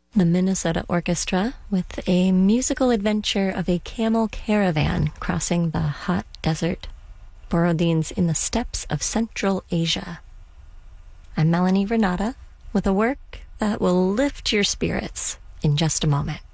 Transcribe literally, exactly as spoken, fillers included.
The Minnesota Orchestra with a musical adventure of a camel caravan crossing the hot desert, Borodin's In the Steppes of Central Asia. I'm Melanie Renata with a work that will lift your spirits in just a moment.